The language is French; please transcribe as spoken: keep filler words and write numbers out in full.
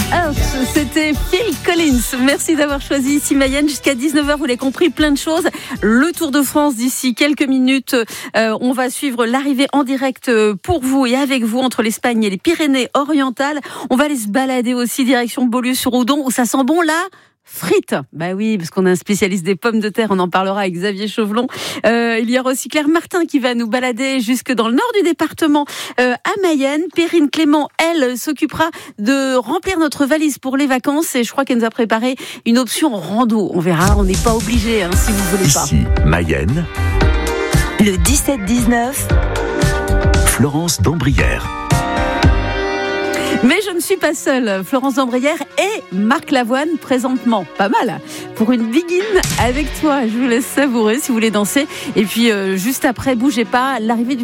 Earth, c'était Phil Collins. Merci d'avoir choisi ici Mayenne. Jusqu'à dix-neuf heures, vous l'avez compris, plein de choses. Le Tour de France d'ici quelques minutes. Euh, on va suivre l'arrivée en direct pour vous et avec vous entre l'Espagne et les Pyrénées-Orientales. On va aller se balader aussi direction Beaulieu-sur-Oudon où ça sent bon là. Frites, bah oui, parce qu'on a un spécialiste des pommes de terre, on en parlera avec Xavier Chauvelon. Euh, il y aura aussi Claire Martin qui va nous balader jusque dans le nord du département, euh, à Mayenne. Perrine Clément, elle, s'occupera de remplir notre valise pour les vacances et je crois qu'elle nous a préparé une option rando. On verra, on n'est pas obligé hein, si vous voulez pas. Ici, Mayenne. Le dix-sept dix-neuf. Florence d'Ambrières. Mais je ne suis pas seule. Florence d'Ambrières et Marc Lavoine présentement. Pas mal. Pour une begin avec toi. Je vous laisse savourer si vous voulez danser. Et puis, euh, juste après, bougez pas, l'arrivée du